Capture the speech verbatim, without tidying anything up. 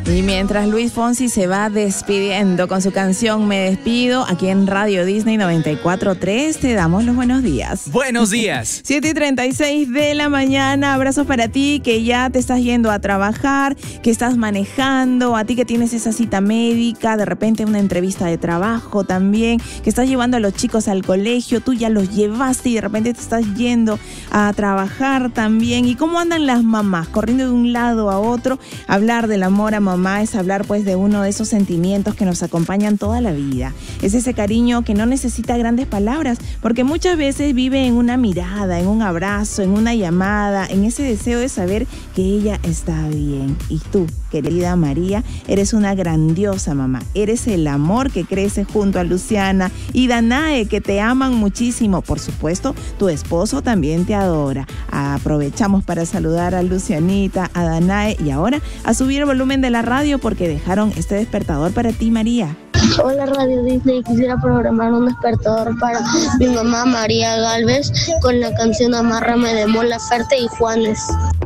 Y mientras Luis Fonsi se va despidiendo con su canción Me Despido, aquí en Radio Disney noventa y cuatro punto tres te damos los buenos días. Buenos días. siete y treinta y seis de la mañana. Abrazos para ti que ya te estás yendo a trabajar, que estás manejando, a ti que tienes esa cita médica, de repente una entrevista de trabajo también, que estás llevando a los chicos al colegio, tú ya los llevaste y de repente te estás yendo a trabajar también. ¿Y cómo andan las mamás? Corriendo de un lado a otro. Hablar del amor a mamá es hablar pues de uno de esos sentimientos que nos acompañan toda la vida. Es ese cariño que no necesita grandes palabras, porque muchas veces vive en una mirada, en un abrazo, en una llamada, en ese deseo de saber que ella está bien. Y tú, querida María, eres una grandiosa mamá. Eres el amor que crece junto a Luciana y Danae, que te aman muchísimo. Por supuesto, tu esposo también te adora. Aprovechamos para saludar a Lucianita, a Danae y ahora a subir el volumen de la radio porque dejaron este despertador para ti, María. Hola Radio Disney, quisiera programar un despertador para mi mamá María Galvez con la canción Amárrame de Mon Laferte y Juanes.